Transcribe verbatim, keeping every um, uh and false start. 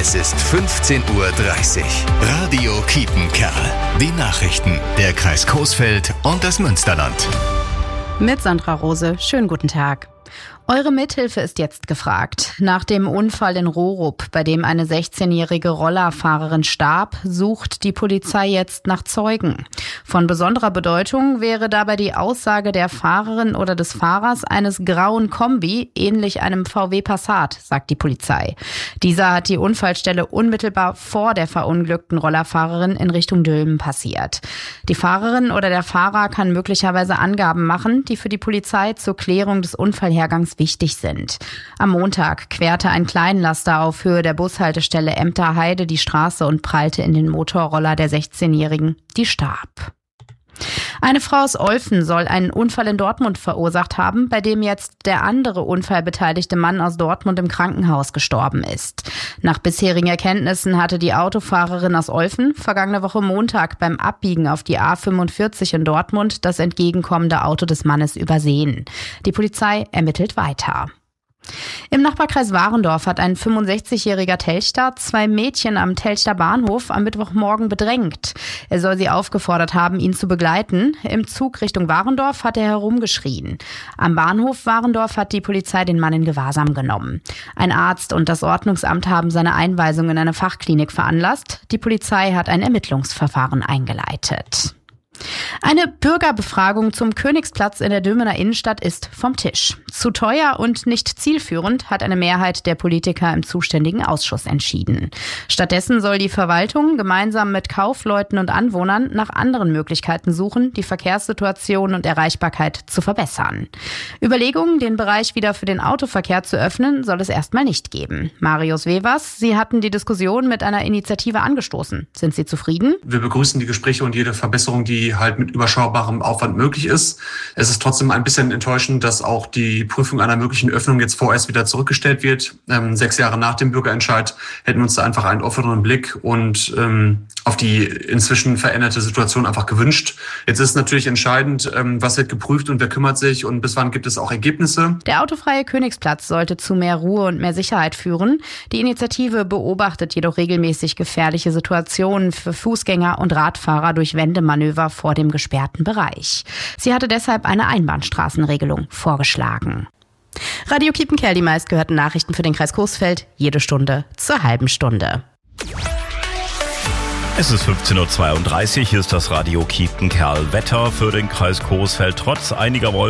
Es ist fünfzehn Uhr dreißig. Radio Kiepenkerl. Die Nachrichten der Kreis Coesfeld und das Münsterland. Mit Sandra Rose. Schönen guten Tag. Eure Mithilfe ist jetzt gefragt. Nach dem Unfall in Rorup, bei dem eine sechzehnjährige Rollerfahrerin starb, sucht die Polizei jetzt nach Zeugen. Von besonderer Bedeutung wäre dabei die Aussage der Fahrerin oder des Fahrers eines grauen Kombi, ähnlich einem V W Passat, sagt die Polizei. Dieser hat die Unfallstelle unmittelbar vor der verunglückten Rollerfahrerin in Richtung Dülmen passiert. Die Fahrerin oder der Fahrer kann möglicherweise Angaben machen, die für die Polizei zur Klärung des Unfallhergangs wichtig sind. Am Montag querte ein Kleinlaster auf Höhe der Bushaltestelle Emter-Heide die Straße und prallte in den Motorroller der sechzehnjährigen, die starb. Eine Frau aus Olfen soll einen Unfall in Dortmund verursacht haben, bei dem jetzt der andere unfallbeteiligte Mann aus Dortmund im Krankenhaus gestorben ist. Nach bisherigen Erkenntnissen hatte die Autofahrerin aus Olfen vergangene Woche Montag beim Abbiegen auf die A fünfundvierzig in Dortmund das entgegenkommende Auto des Mannes übersehen. Die Polizei ermittelt weiter. Im Nachbarkreis Warendorf hat ein fünfundsechzigjähriger Telchter zwei Mädchen am Telchter Bahnhof am Mittwochmorgen bedrängt. Er soll sie aufgefordert haben, ihn zu begleiten. Im Zug Richtung Warendorf hat er herumgeschrien. Am Bahnhof Warendorf hat die Polizei den Mann in Gewahrsam genommen. Ein Arzt und das Ordnungsamt haben seine Einweisung in eine Fachklinik veranlasst. Die Polizei hat ein Ermittlungsverfahren eingeleitet. Eine Bürgerbefragung zum Königsplatz in der Dülmener Innenstadt ist vom Tisch. Zu teuer und nicht zielführend, hat eine Mehrheit der Politiker im zuständigen Ausschuss entschieden. Stattdessen soll die Verwaltung gemeinsam mit Kaufleuten und Anwohnern nach anderen Möglichkeiten suchen, die Verkehrssituation und Erreichbarkeit zu verbessern. Überlegungen, den Bereich wieder für den Autoverkehr zu öffnen, soll es erstmal nicht geben. Marius Wevers, Sie hatten die Diskussion mit einer Initiative angestoßen. Sind Sie zufrieden? Wir begrüßen die Gespräche und jede Verbesserung, die halt mit überschaubarem Aufwand möglich ist. Es ist trotzdem ein bisschen enttäuschend, dass auch die Prüfung einer möglichen Öffnung jetzt vorerst wieder zurückgestellt wird. Ähm, sechs Jahre nach dem Bürgerentscheid hätten wir uns da einfach einen offeneren Blick und ähm, auf die inzwischen veränderte Situation einfach gewünscht. Jetzt ist natürlich entscheidend, ähm, was wird geprüft und wer kümmert sich und bis wann gibt es auch Ergebnisse. Der autofreie Königsplatz sollte zu mehr Ruhe und mehr Sicherheit führen. Die Initiative beobachtet jedoch regelmäßig gefährliche Situationen für Fußgänger und Radfahrer durch Wendemanöver vor dem gesperrten Bereich. Sie hatte deshalb eine Einbahnstraßenregelung vorgeschlagen. Radio Kiepenkerl, die meistgehörten Nachrichten für den Kreis Coesfeld, jede Stunde zur halben Stunde. Es ist fünfzehn Uhr zweiunddreißig, hier ist das Radio Kiepenkerl. Wetter für den Kreis Coesfeld trotz einiger Wolken.